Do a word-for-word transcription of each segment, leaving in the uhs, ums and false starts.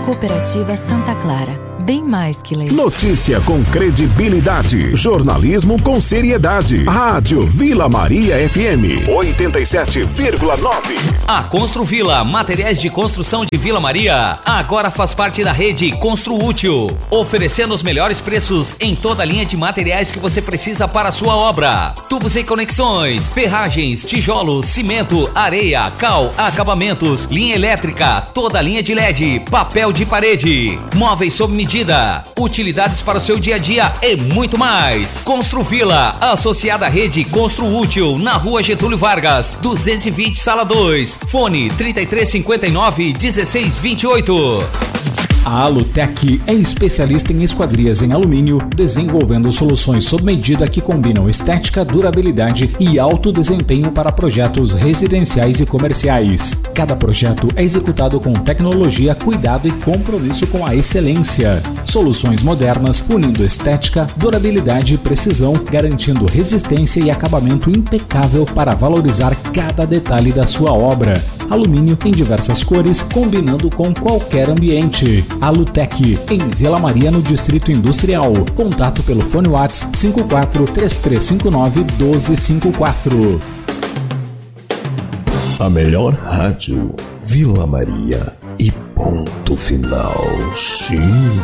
Cooperativa Santa Clara. Bem mais que leite. Notícia com credibilidade. Jornalismo com seriedade. Rádio Vila Maria F M oitenta e sete vírgula nove. A Construvila, materiais de construção de Vila Maria, agora faz parte da rede Construútil, oferecendo os melhores preços em toda a linha de materiais que você precisa para a sua obra. Tubos e conexões, ferragens, tijolos, cimento, areia, cal, acabamentos, linha elétrica, toda a linha de L E D, papel de parede, móveis sob medida, utilidades para o seu dia a dia e muito mais. Construvila, associada à rede Construútil, na rua Getúlio Vargas, duzentos e vinte, sala dois. Fone trinta e três cinquenta e nove, dezesseis vinte e oito. A Alutec é especialista em esquadrias em alumínio, desenvolvendo soluções sob medida que combinam estética, durabilidade e alto desempenho para projetos residenciais e comerciais. Cada projeto é executado com tecnologia, cuidado e compromisso com a excelência. Soluções modernas, unindo estética, durabilidade e precisão, garantindo resistência e acabamento impecável para valorizar cada detalhe da sua obra. Alumínio em diversas cores, combinando com qualquer ambiente. Alutec, em Vila Maria, no Distrito Industrial. Contato pelo fone WhatsApp cinco quatro três três cinco nove um dois cinco quatro. A melhor rádio, Vila Maria. E ponto final. Sim.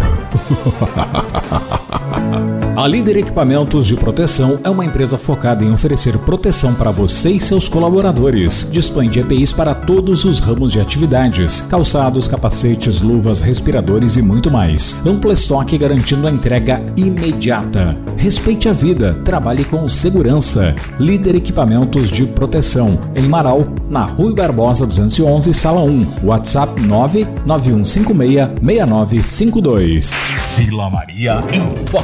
A Líder Equipamentos de Proteção é uma empresa focada em oferecer proteção para você e seus colaboradores. Dispõe de E P Is para todos os ramos de atividades: calçados, capacetes, luvas, respiradores e muito mais. Amplo estoque garantindo a entrega imediata. Respeite a vida, trabalhe com segurança. Líder Equipamentos de Proteção, em Marau, na Rui Barbosa duzentos e onze, sala um. WhatsApp nove nove um cinco seis, seis nove cinco dois. Vila Maria em Foco.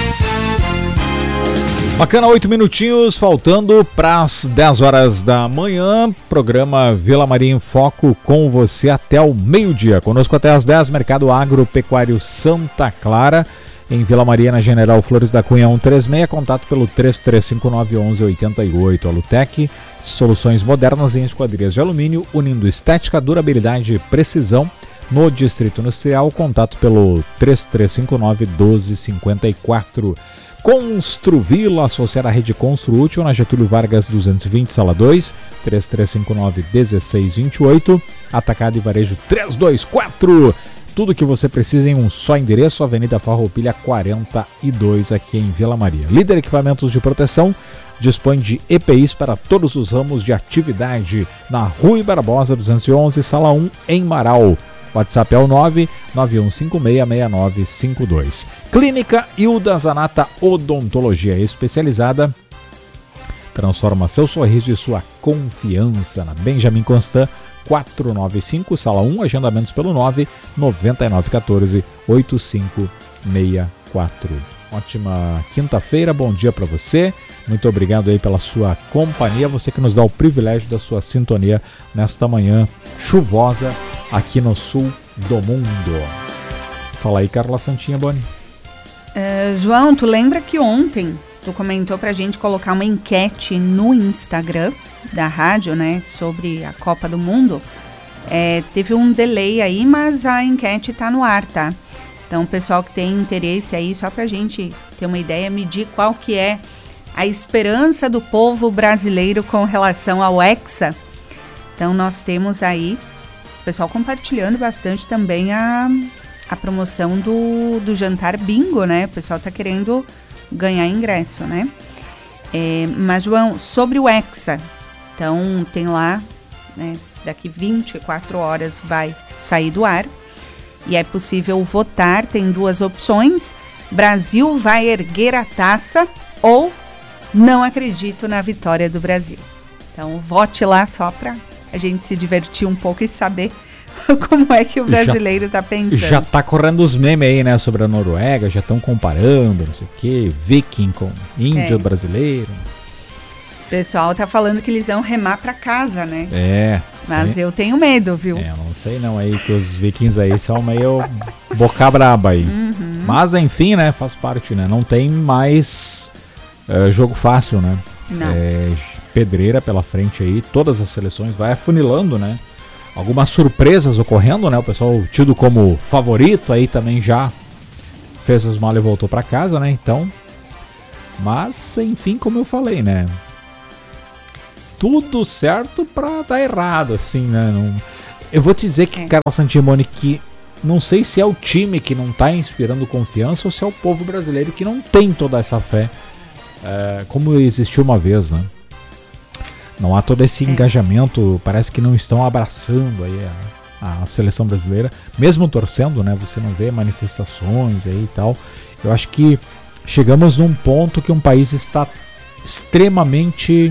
Bacana, oito minutinhos, faltando para as dez horas da manhã. Programa Vila Maria em Foco com você até o meio-dia. Conosco até as dez, Mercado Agropecuário Santa Clara, em Vila Maria, na General Flores da Cunha cento e trinta e seis. Contato pelo três três cinco nove, um um oito oito. Alutec, soluções modernas em esquadrias de alumínio, unindo estética, durabilidade e precisão. No Distrito Industrial, contato pelo três três cinco nove, um dois cinco quatro. Construvila, associada à rede Construútil, na Getúlio Vargas duzentos e vinte, sala dois, três três cinco nove, um seis dois oito. Atacado e Varejo trezentos e vinte e quatro. Tudo que você precisa em um só endereço, Avenida Farroupilha quarenta e dois, aqui em Vila Maria. Líder Equipamentos de Proteção dispõe de E P Is para todos os ramos de atividade, na Rui Barbosa duzentos e onze, sala um, em Marau. WhatsApp é o nove nove um cinco seis, seis nove cinco dois. Clínica Hilda Zanata Odontologia Especializada transforma seu sorriso e sua confiança, na Benjamin Constant quatrocentos e noventa e cinco, sala um. Agendamentos pelo nove nove nove um quatro, oito cinco seis quatro. Ótima quinta-feira, bom dia para você. Muito obrigado aí pela sua companhia, você que nos dá o privilégio da sua sintonia nesta manhã chuvosa aqui no sul do mundo. Fala aí, Carla Santinha Boni. Uh, João, tu lembra que ontem tu comentou pra gente colocar uma enquete no Instagram da rádio, né, sobre a Copa do Mundo? É, teve um delay aí, mas a enquete tá no ar, tá? Então, o pessoal que tem interesse aí, só pra gente ter uma ideia, medir qual que é a esperança do povo brasileiro com relação ao Hexa. Então, nós temos aí o pessoal compartilhando bastante também a, a promoção do, do jantar bingo, né? O pessoal tá querendo ganhar ingresso, né? É, mas, João, sobre o Hexa, então tem lá, né? Daqui vinte e quatro horas vai sair do ar. E é possível votar, tem duas opções: Brasil vai erguer a taça ou não acredito na vitória do Brasil. Então vote lá só para a gente se divertir um pouco e saber como é que o brasileiro está pensando. Já tá correndo os memes aí, né, sobre a Noruega, já estão comparando, não sei o que, viking com índio é. brasileiro. O pessoal tá falando que eles vão remar para casa, né? É. Mas sim. Eu tenho medo, viu? É, não sei não aí, que os vikings aí são meio boca braba aí. Uhum. Mas enfim, né, faz parte, né? Não tem mais é, jogo fácil, né? Não. É, pedreira pela frente aí, todas as seleções, vai afunilando, né? algumas surpresas ocorrendo, né? O pessoal tido como favorito aí também já fez as malas e voltou para casa, né? Então, mas enfim, como eu falei, né? Tudo certo para dar errado, assim, né? Não... Eu vou te dizer que é. Carla Santimoni, que não sei se é o time que não tá inspirando confiança ou se é o povo brasileiro que não tem toda essa fé, é, como existiu uma vez, né? Não há todo esse é. engajamento, parece que não estão abraçando aí a, a seleção brasileira, mesmo torcendo, né? Você não vê manifestações aí e tal. Eu acho que chegamos num ponto que um país está extremamente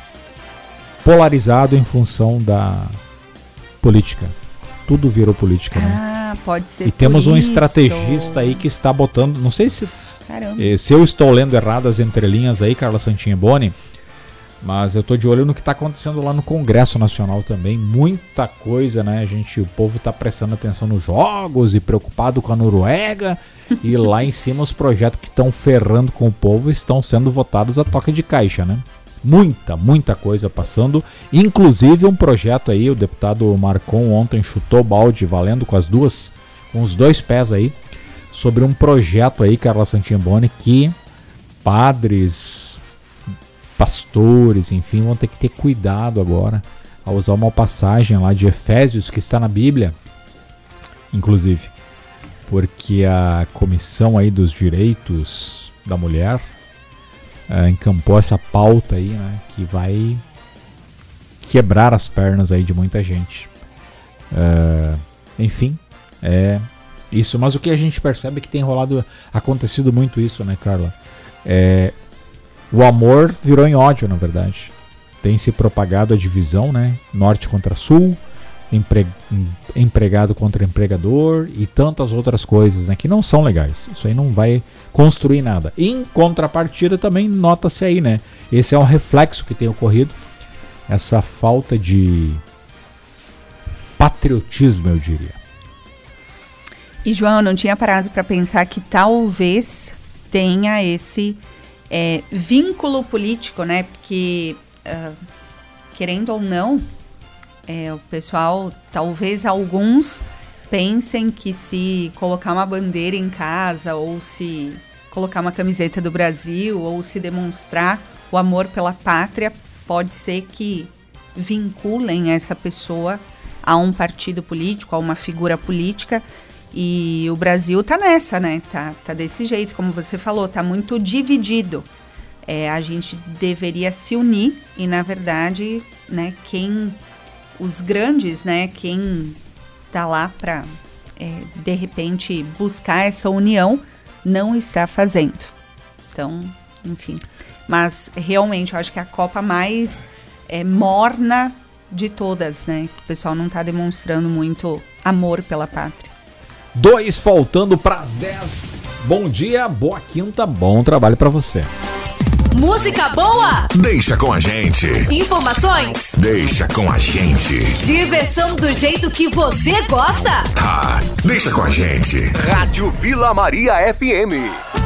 polarizado em função da política. Tudo virou política, né? Ah, pode ser. E temos um estrategista aí que está botando, não sei se Caramba. se eu estou lendo errado as entrelinhas aí, Carla Santimboni, mas eu tô de olho no que está acontecendo lá no Congresso Nacional também. Muita coisa, né? A gente, o povo tá prestando atenção nos jogos e preocupado com a Noruega. E lá em cima os projetos que estão ferrando com o povo estão sendo votados a toque de caixa, né? Muita, muita coisa passando. Inclusive um projeto aí, o deputado Marcon ontem chutou balde valendo com as duas, com os dois pés aí, sobre um projeto aí, Carla Santimboni, que padres, pastores, enfim, vão ter que ter cuidado agora ao usar uma passagem lá de Efésios que está na Bíblia, inclusive, porque a Comissão aí dos Direitos da Mulher uh, encampou essa pauta aí, né, que vai quebrar as pernas aí de muita gente. Uh, enfim, é isso. Mas o que a gente percebe é que tem rolado, acontecido muito isso, né, Carla? É... O amor virou em ódio, na verdade. Tem se propagado a divisão, né? Norte contra sul, empre... empregado contra empregador e tantas outras coisas, né? Que não são legais. Isso aí não vai construir nada. Em contrapartida também nota-se aí, né? Esse é um reflexo que tem ocorrido. Essa falta de patriotismo, eu diria. E, João, eu não tinha parado para pensar que talvez tenha esse... É, vínculo político, né? Porque, uh, querendo ou não, é, o pessoal, talvez alguns pensem que se colocar uma bandeira em casa, ou se colocar uma camiseta do Brasil, ou se demonstrar o amor pela pátria, pode ser que vinculem essa pessoa a um partido político, a uma figura política. E o Brasil tá nessa, né? Tá, tá desse jeito, como você falou, tá muito dividido. É, a gente deveria se unir e, na verdade, né, quem, os grandes, né, quem tá lá para, é, de repente, buscar essa união, não está fazendo. Então, enfim. Mas, realmente, eu acho que é a Copa mais é, morna de todas, né? Que o pessoal não tá demonstrando muito amor pela pátria. Dois faltando para as dez. Bom dia, boa quinta, bom trabalho para você. Música boa? Deixa com a gente. Informações? Deixa com a gente. Diversão do jeito que você gosta? Ah, deixa com a gente. Rádio Vila Maria F M.